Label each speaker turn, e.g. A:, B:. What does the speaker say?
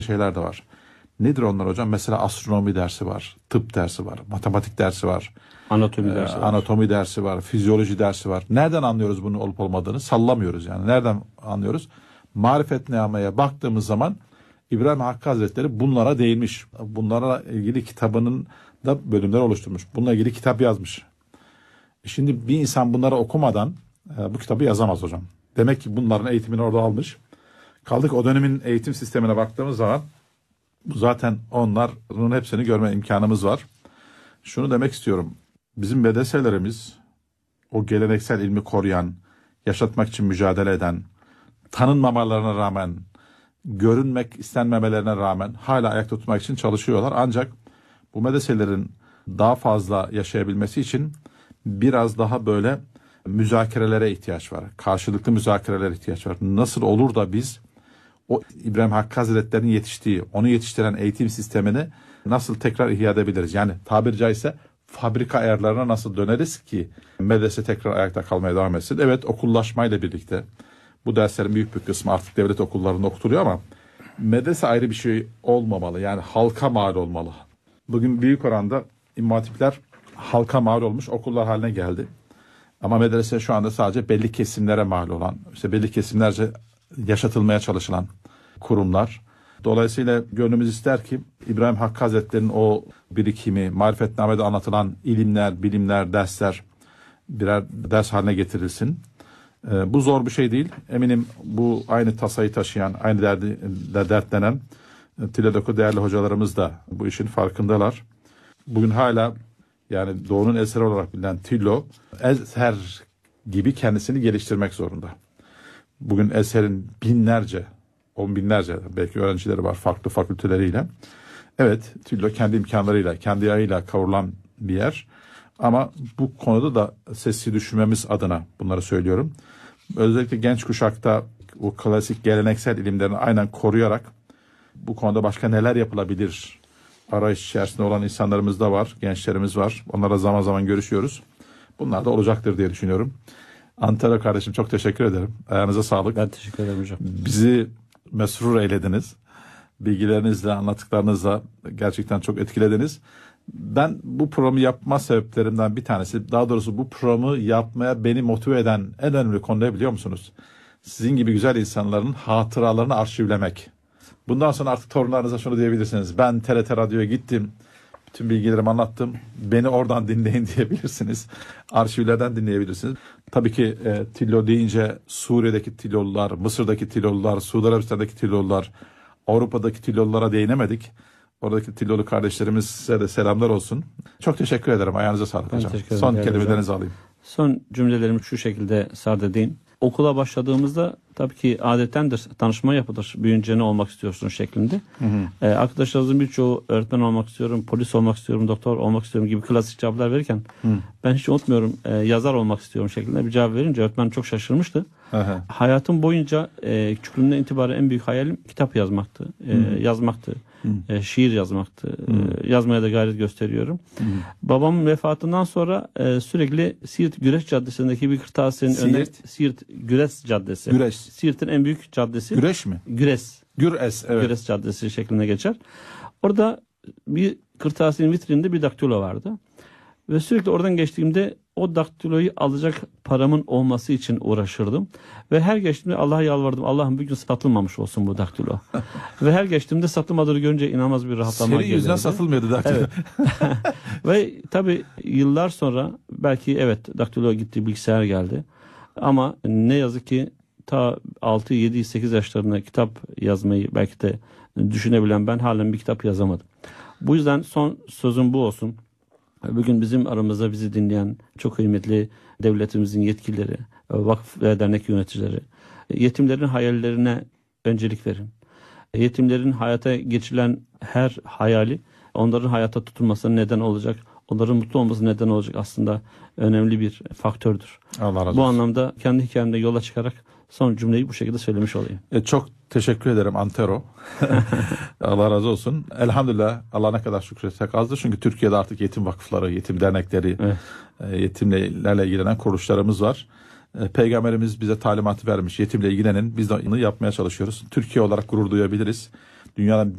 A: şeyler de var. Nedir onlar hocam? Mesela astronomi dersi var, tıp dersi var, matematik dersi var.
B: Anatomi dersi var.
A: Anatomi dersi var, fizyoloji dersi var. Nereden anlıyoruz bunun olup olmadığını? Sallamıyoruz yani. Nereden anlıyoruz? Marifetname'ye baktığımız zaman İbrahim Hakkı Hazretleri bunlara değinmiş. Bunlara ilgili kitabının da bölümler oluşturmuş. Bununla ilgili kitap yazmış. Şimdi bir insan bunları okumadan bu kitabı yazamaz hocam. Demek ki bunların eğitimini orada almış. Kaldık o dönemin eğitim sistemine baktığımız zaman zaten onların hepsini görme imkanımız var. Şunu demek istiyorum. Bizim medreselerimiz o geleneksel ilmi koruyan, yaşatmak için mücadele eden, tanınmamalarına rağmen, görünmek istenmemelerine rağmen hala ayakta tutmak için çalışıyorlar. Ancak bu medreselerin daha fazla yaşayabilmesi için biraz daha böyle müzakerelere ihtiyaç var. Karşılıklı müzakerelere ihtiyaç var. Nasıl olur da biz o İbrahim Hakkı Hazretleri'nin yetiştiği, onu yetiştiren eğitim sistemini nasıl tekrar ihya edebiliriz? Yani tabiri caizse fabrika ayarlarına nasıl döneriz ki medrese tekrar ayakta kalmaya devam etsin? Evet, okullaşmayla birlikte bu derslerin büyük bir kısmı artık devlet okullarında okutuluyor ama medrese ayrı bir şey olmamalı. Yani halka mal olmalı. Bugün büyük oranda İmam Hatipler halka mal olmuş okullar haline geldi. Ama medrese şu anda sadece belli kesimlere mal olan, işte belli kesimlerce yaşatılmaya çalışılan kurumlar. Dolayısıyla gönlümüz ister ki İbrahim Hakkı Hazretleri'nin o birikimi, Marifetname'de anlatılan ilimler, bilimler, dersler birer ders haline getirilsin. Bu zor bir şey değil. Eminim bu aynı tasayı taşıyan, aynı dertlenen TİLO'daki değerli hocalarımız da bu işin farkındalar. Bugün hala yani Doğu'nun eseri olarak bilinen TİLO, Ezher gibi kendisini geliştirmek zorunda. Bugün Ezher'in binlerce, on binlerce belki öğrencileri var farklı fakülteleriyle. Evet, TİLO kendi imkanlarıyla, kendi yayıyla kavrulan bir yer. Ama bu konuda da sesi düşürmemiz adına bunları söylüyorum. Özellikle genç kuşakta o klasik geleneksel ilimlerini aynen koruyarak bu konuda başka neler yapılabilir arayış içerisinde olan insanlarımız da var, gençlerimiz var. Onlarla zaman zaman görüşüyoruz. Bunlar da olacaktır diye düşünüyorum. Antero kardeşim çok teşekkür ederim. Ayağınıza sağlık.
B: Ben teşekkür ederim hocam.
A: Bizi mesrur eylediniz. Bilgilerinizle, anlattıklarınızla gerçekten çok etkilediniz. Ben bu programı yapma sebeplerimden bir tanesi, daha doğrusu bu programı yapmaya beni motive eden en önemli konu ne biliyor musunuz? Sizin gibi güzel insanların hatıralarını arşivlemek. Bundan sonra artık torunlarınıza şunu diyebilirsiniz. Ben TRT Radyo'ya gittim. Bütün bilgilerimi anlattım. Beni oradan dinleyin diyebilirsiniz. Arşivlerden dinleyebilirsiniz. Tabii ki TİLO deyince Suriye'deki TİLO'lular, Mısır'daki TİLO'lular, Suudi Arabistan'daki TİLO'lular, Avrupa'daki TİLO'lulara değinemedik. Oradaki TİLO'lu kardeşlerimize de selamlar olsun. Çok teşekkür ederim. Ayağınıza sağlık hocam. Son kelimelerinizi alayım.
B: Son cümlelerimi şu şekilde sarf edeyim. Okula başladığımızda tabii ki adettendir, tanışma yapılır. Büyüyünce ne olmak istiyorsun şeklinde. Arkadaşlarımızın birçoğu öğretmen olmak istiyorum, polis olmak istiyorum, doktor olmak istiyorum gibi klasik cevaplar verirken ben hiç unutmuyorum yazar olmak istiyorum şeklinde bir cevap verince öğretmen çok şaşırmıştı. Hayatım boyunca küçüklüğümden itibaren en büyük hayalim kitap yazmaktı, yazmaktı. Şiir yazmaktı. Yazmaya da gayret gösteriyorum. Babamın vefatından sonra sürekli Siirt Güreş Caddesi'ndeki bir kırtasiyenin önüne Siirt Güreş Caddesi.
A: Güreş.
B: Siirt'in en büyük caddesi.
A: Güreş mi?
B: Güres.
A: Güres, evet.
B: Güres Caddesi şeklinde geçer. Orada bir kırtasiyenin vitrininde bir daktilo vardı. Ve sürekli oradan geçtiğimde o daktiloyu alacak paramın olması için uğraşırdım. Ve her geçtiğimde Allah'a yalvardım. Allah'ım bugün satılmamış olsun bu daktilo. Ve her geçtiğimde satılmadığını görünce inanılmaz bir rahatlama gelirdi.
A: Senin yüzünden satılmıyordu daktilo.
B: Evet. Ve tabii yıllar sonra belki evet daktilo gitti, bilgisayar geldi. Ama ne yazık ki ta 6, 7, 8 yaşlarında kitap yazmayı belki de düşünebilen ben halen bir kitap yazamadım. Bu yüzden son sözüm bu olsun. Bugün bizim aramızda bizi dinleyen çok kıymetli devletimizin yetkilileri, vakıf ve dernek yöneticileri, yetimlerin hayallerine öncelik verin. Yetimlerin hayata geçirilen her hayali onların hayata tutulmasına neden olacak, onların mutlu olmasına neden olacak aslında önemli bir faktördür.
A: Allah razı olsun.
B: Bu anlamda kendi hikayemde yola çıkarak son cümleyi bu şekilde söylemiş olayım.
A: Çok teşekkür ederim Antero. Allah razı olsun. Elhamdülillah, Allah ne kadar şükretsek azdır. Çünkü Türkiye'de artık yetim vakıfları, yetim dernekleri, yetimlerle ilgilenen kuruluşlarımız var. Peygamberimiz bize talimatı vermiş. Yetimle ilgilenin. Biz de onu yapmaya çalışıyoruz. Türkiye olarak gurur duyabiliriz. dünyanın